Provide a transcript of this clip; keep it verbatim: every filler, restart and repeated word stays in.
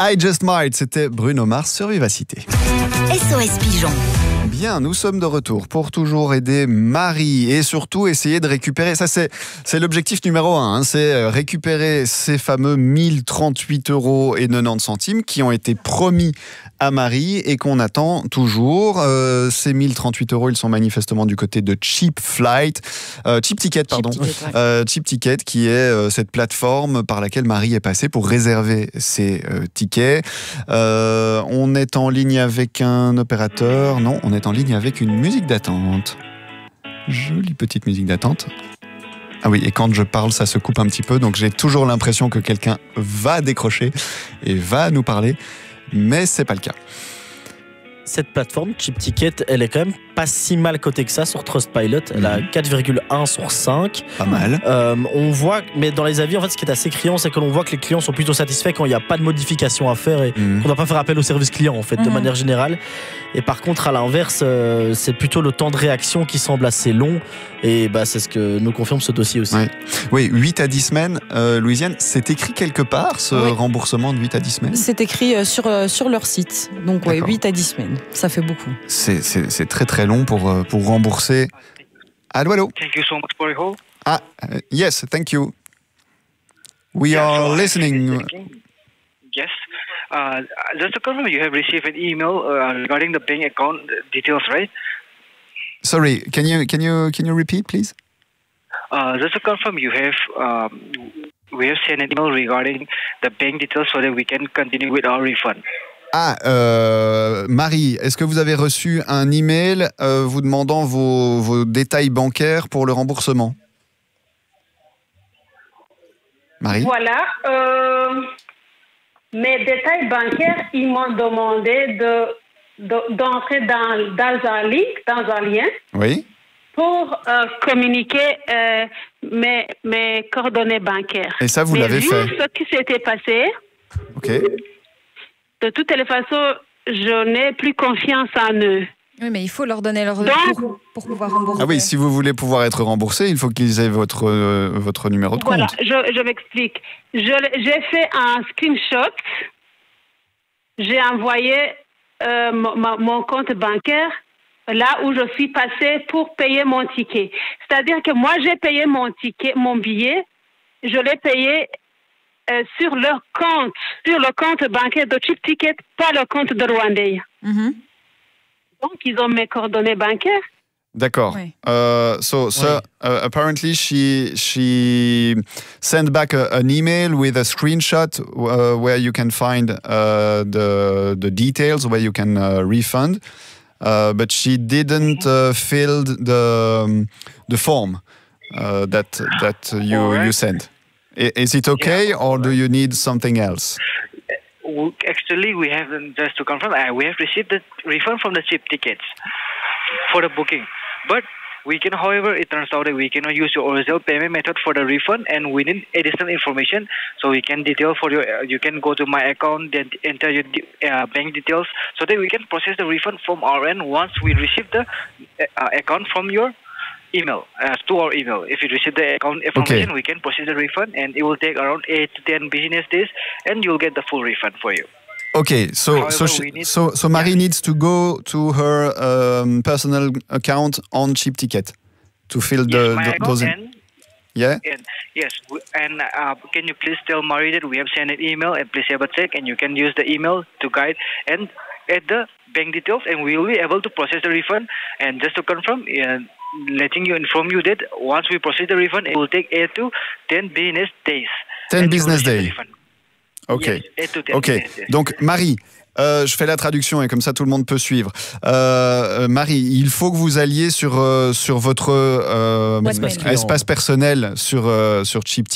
I Just Might, c'était Bruno Mars sur Vivacité. S O S Pigeon. Bien, nous sommes de retour pour toujours aider Marie et surtout essayer de récupérer, ça c'est, c'est l'objectif numéro un, hein, c'est récupérer ces fameux mille trente-huit euros et quatre-vingt-dix centimes qui ont été promis à Marie et qu'on attend toujours. Euh, ces mille trente-huit euros, ils sont manifestement du côté de Cheap Flight, euh, Cheap Ticket, pardon. Cheap Ticket, ouais. euh, Cheap Ticket qui est euh, cette plateforme par laquelle Marie est passée pour réserver ses euh, tickets. Euh, on est en ligne avec un opérateur, non, on est en ligne avec une musique d'attente. Jolie petite musique d'attente. Ah oui, et quand je parle, ça se coupe un petit peu, donc j'ai toujours l'impression que quelqu'un va décrocher et va nous parler, mais c'est pas le cas. Cette plateforme, Cheap Ticket, elle est quand même pas si mal cotée que ça sur Trustpilot. Elle a quatre virgule un sur cinq. Pas mal. Euh, on voit, mais dans les avis, en fait, ce qui est assez criant, c'est que l'on voit que les clients sont plutôt satisfaits quand il n'y a pas de modification à faire et Mmh. qu'on ne doit pas faire appel au service client, en fait, Mmh. de manière générale. Et par contre, à l'inverse, euh, c'est plutôt le temps de réaction qui semble assez long. Et bah, c'est ce que nous confirme ce dossier aussi. Ouais. Oui, huit à dix semaines, euh, Louisiane, c'est écrit quelque part, ce Oui. remboursement de huit à dix semaines? C'est écrit euh, sur, euh, sur leur site. Donc, ouais, D'accord. huit à dix semaines. Ça fait beaucoup. C'est, c'est, c'est très très long pour, euh, pour rembourser. Allô, allô? Thank you so much for your call. Ah, uh, yes, thank you. We Yeah, are so I'm listening. thinking- Yes. Uh, just to confirm, you have received an email uh, regarding the bank account details, right? Sorry, can you can you can you repeat, please? Uh, just to confirm, you have um, we have sent an email regarding the bank details so that we can continue with our refund. Ah, euh, Marie, est-ce que vous avez reçu un email euh, vous demandant vos, vos détails bancaires pour le remboursement? Marie? Voilà. Euh, mes détails bancaires, ils m'ont demandé de, de- d'entrer dans, dans un link, dans un lien, Oui. pour euh, communiquer euh, mes, mes coordonnées bancaires. Et ça, vous Mais l'avez vu fait? ce qui s'était passé, Ok. de toutes les façons, je n'ai plus confiance en eux. Oui, mais il faut leur donner leur Donc- pour, pour pouvoir rembourser. Ah oui, si vous voulez pouvoir être remboursé, il faut qu'ils aient votre, euh, votre numéro de Voilà, compte. je, je m'explique. Je, j'ai fait un screenshot. J'ai envoyé euh, mon, mon- mon compte bancaire là où je suis passée pour payer mon ticket. C'est-à-dire que moi, j'ai payé mon ticket, mon billet. Je l'ai payé euh, sur leur compte, sur le compte bancaire de Cheap Ticket, pas le compte de Rwandais. Mhm. Donc, ils ont mes coordonnées bancaires. D'accord. Oui. Uh, so, so uh, apparently she she sent back a, an email with a screenshot uh, where you can find uh, the the details where you can uh, refund, uh, but she didn't uh, fill the um, the form uh, that that you Alright. you sent. I- Is it okay, Yeah. or do you need something else? W- Actually, we have just to confirm, uh, we have received the refund from the cheap tickets for the booking. But we can, however, it turns out that we cannot use your original payment method for the refund, and we need additional information. So we can detail for your, uh, you can go to my account, then enter your de- uh, bank details, so that we can process the refund from our end once we receive the uh, account from your email, uh, to our email. If you receive the account information, Okay. we can process the refund, and it will take around eight to ten business days, and you'll get the full refund for you. Okay, so However, so she, we need- so so Marie needs to go to her um, personal account on Cheap Ticket to fill the, Yes, my the account, those. in- and yeah. And yes, w- and uh, can you please tell Marie that we have sent an email, and please have a check, and you can use the email to guide and add the bank details, and we will be able to process the refund. And just to confirm, uh, letting you inform you that once we process the refund, it will take eight to ten business days. ten And you will business receive the days. refund. Ok. Yes, eight to ten Ok. business days. Donc Marie, euh, je fais la traduction et comme ça tout le monde peut suivre. Euh, euh, Marie, il faut que vous alliez sur euh, sur votre euh, Boîte mail. espace personnel sur euh, sur Cheap